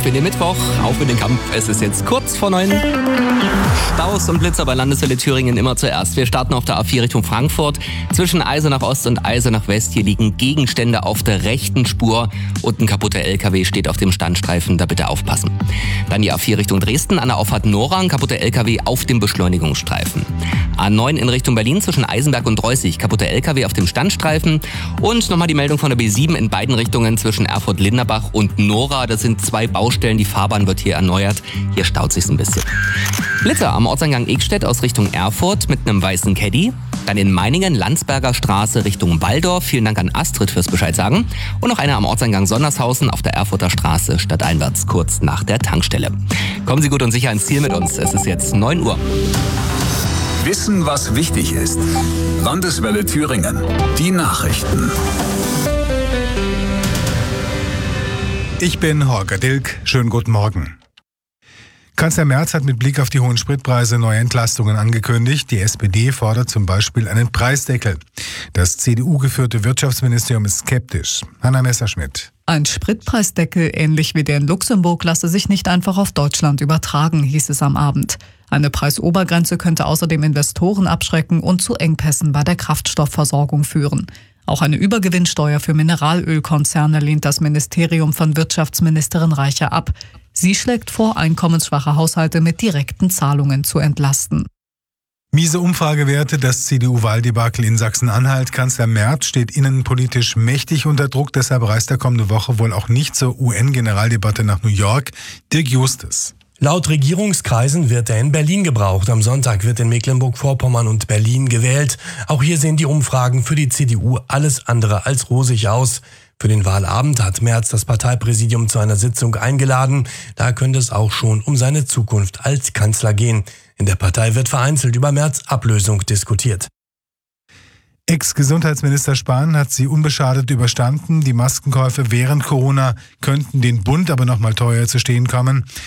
für den Mittwoch. Auf in den Kampf. Es ist jetzt kurz vor 9. Staus und Blitzer bei Landeswelle Thüringen immer zuerst. Wir starten auf der A4 Richtung Frankfurt. Zwischen Eisenach Ost und Eisenach West. Hier liegen Gegenstände auf der rechten Spur. Und ein kaputter LKW steht auf dem Standstreifen. Da bitte aufpassen. Dann die A4 Richtung Dresden. An der Auffahrt Nora. Ein kaputter LKW auf dem Beschleunigungsstreifen. A9 in Richtung Berlin zwischen Eisenberg und Reußig. Kaputter LKW auf dem Standstreifen. Und nochmal die Meldung von der B7 in beiden Richtungen zwischen Erfurt-Linderbach und Nora. Das sind 2 Baustellen. Die Fahrbahn wird hier erneuert. Hier staut sich's ein bisschen. Blitzer am Ortseingang Egstedt aus Richtung Erfurt mit einem weißen Caddy. Dann in Meiningen, Landsberger Straße Richtung Walldorf. Vielen Dank an Astrid fürs Bescheid sagen. Und noch eine am Ortseingang Sonnershausen auf der Erfurter Straße stadteinwärts, kurz nach der Tankstelle. Kommen Sie gut und sicher ins Ziel mit uns. Es ist jetzt 9 Uhr. Wissen, was wichtig ist. Landeswelle Thüringen. Die Nachrichten. Ich bin Holger Dilk. Schönen guten Morgen. Kanzler Merz hat mit Blick auf die hohen Spritpreise neue Entlastungen angekündigt. Die SPD fordert zum Beispiel einen Preisdeckel. Das CDU-geführte Wirtschaftsministerium ist skeptisch. Hanna Messerschmidt. Ein Spritpreisdeckel, ähnlich wie der in Luxemburg, lasse sich nicht einfach auf Deutschland übertragen, hieß es am Abend. Eine Preisobergrenze könnte außerdem Investoren abschrecken und zu Engpässen bei der Kraftstoffversorgung führen. Auch eine Übergewinnsteuer für Mineralölkonzerne lehnt das Ministerium von Wirtschaftsministerin Reicher ab. Sie schlägt vor, einkommensschwache Haushalte mit direkten Zahlungen zu entlasten. Miese Umfragewerte, das CDU-Wahldebakel in Sachsen-Anhalt. Kanzler Merz steht innenpolitisch mächtig unter Druck. Deshalb reist er kommende Woche wohl auch nicht zur UN-Generaldebatte nach New York. Dirk Justus. Laut Regierungskreisen wird er in Berlin gebraucht. Am Sonntag wird in Mecklenburg-Vorpommern und Berlin gewählt. Auch hier sehen die Umfragen für die CDU alles andere als rosig aus. Für den Wahlabend hat Merz das Parteipräsidium zu einer Sitzung eingeladen. Da könnte es auch schon um seine Zukunft als Kanzler gehen. In der Partei wird vereinzelt über Merz' Ablösung diskutiert. Ex-Gesundheitsminister Spahn hat sie unbeschadet überstanden. Die Maskenkäufe während Corona könnten den Bund aber noch mal teuer zu stehen kommen.